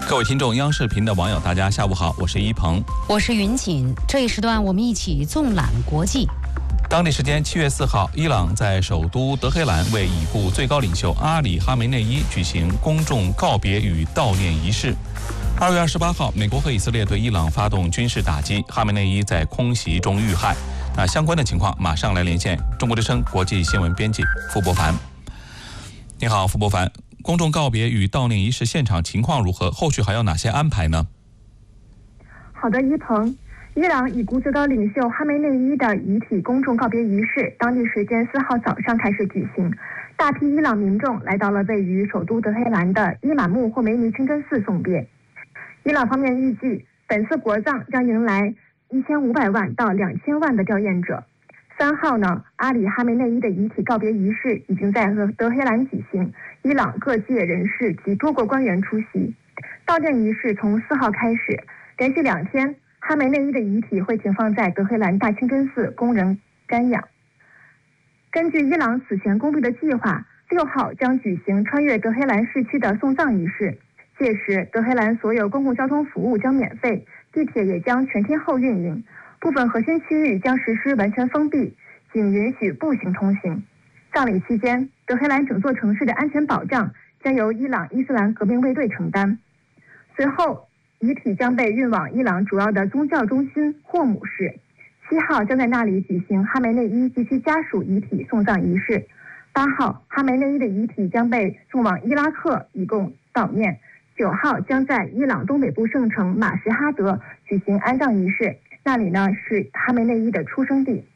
各位听众，央视频的网友，大家下午好，我是一鹏， 我是云锦。这一时段我们一起纵览国际。 当地时间7月4号，伊朗在首都德黑兰为已故最高领袖阿里·哈梅内伊举行公众告别与悼念仪式。2月28号，美国和以色列对伊朗发动军事打击，哈梅内伊在空袭中遇害。相关的情况马上来连线中国之声国际新闻编辑傅博凡。你好，傅博凡。公众告别与悼念仪式现场情况如何？后续还有哪些安排呢？ 好的，一鹏。伊朗已故最高领袖哈梅内伊的遗体公众告别仪式，当地时间4号早上开始举行。大批伊朗民众来到了位于首都德黑兰的伊玛目霍梅尼清真寺送别。伊朗方面预计，本次国葬将迎来1500万到2000万的吊唁者。3号呢，阿里哈梅内伊的遗体告别仪式已经在德黑兰举行，伊朗各界人士及多国官员出席。悼念仪式从4号开始，连续2天，哈梅内伊的遗体会停放在德黑兰大清真寺供人瞻仰。根据伊朗此前公布的计划，6号将举行穿越德黑兰市区的送葬仪式，届时德黑兰所有公共交通服务将免费，地铁也将全天候运营。部分核心区域将实施完全封闭，仅允许步行通行。葬礼期间，德黑兰整座城市的安全保障将由伊朗伊斯兰革命卫队承担。随后，遗体将被运往伊朗主要的宗教中心霍姆市。7号将在那里举行哈梅内伊及其家属遗体送葬仪式。8号，哈梅内伊的遗体将被送往伊拉克以供悼念。9号将在伊朗东北部圣城马什哈德举行安葬仪式。那里呢是哈梅内伊的出生地。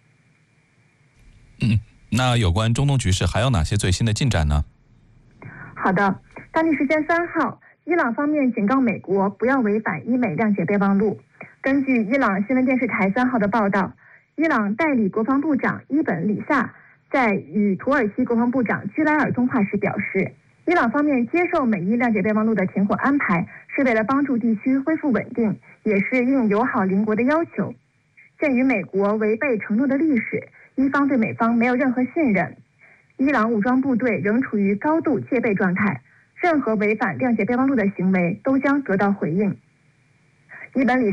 那有关中东局势还有哪些最新的进展呢？ 好的，当地时间3号，伊朗方面警告美国不要违反伊美谅解备忘录。根据伊朗新闻电视台3号的报道，伊朗代理国防部长伊本里萨在与土耳其国防部长居莱尔通话时表示，伊朗方面接受美伊谅解备忘录的停火安排，是为了帮助地区恢复稳定，也是应友好邻国的要求。鉴于美国违背承诺的历史，伊方对美方没有任何信任，伊朗武装部队仍处于高度戒备状态，任何违反谅解备忘录的行为都将得到回应。伊本里